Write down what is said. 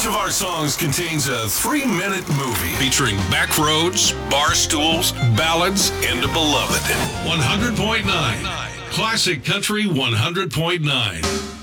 Each of our songs contains a 3-minute movie featuring backroads, bar stools, ballads, and a beloved. 100.9. Classic Country 100.9.